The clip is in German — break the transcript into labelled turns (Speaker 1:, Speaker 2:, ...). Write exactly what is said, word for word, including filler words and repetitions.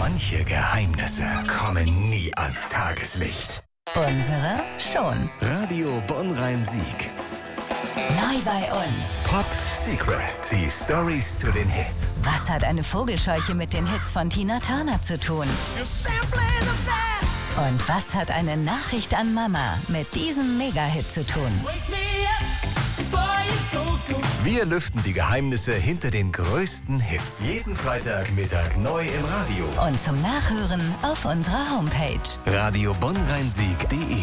Speaker 1: Manche Geheimnisse kommen nie ans Tageslicht.
Speaker 2: Unsere schon.
Speaker 1: Radio Bonn-Rhein-Sieg.
Speaker 2: Neu bei uns.
Speaker 1: Pop Secret. Die Stories zu den Hits.
Speaker 2: Was hat eine Vogelscheuche mit den Hits von Tina Turner zu tun? Und was hat eine Nachricht an Mama mit diesem Mega-Hit zu tun?
Speaker 1: Wir lüften die Geheimnisse hinter den größten Hits. Jeden Freitagmittag neu im Radio.
Speaker 2: Und zum Nachhören auf unserer Homepage.
Speaker 1: Radio Bonn-Rhein-Sieg punkt de